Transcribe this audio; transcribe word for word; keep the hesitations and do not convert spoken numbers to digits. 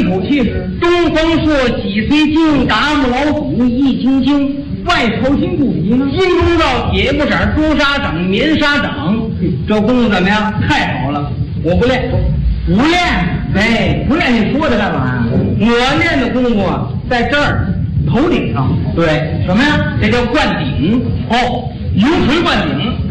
口气是东方朔脊髓经，达木老祖易筋经， 外头筋肚皮呢， 阴中道，铁布色，朱砂掌，棉砂掌。这功夫怎么样？ 太好了。 我不练， 不练， 哎， 不练你说的干嘛呀？ 我练的功夫啊，在这儿， 头顶上。 对， 什么呀？ 这叫灌顶。 哦， 油锤灌顶。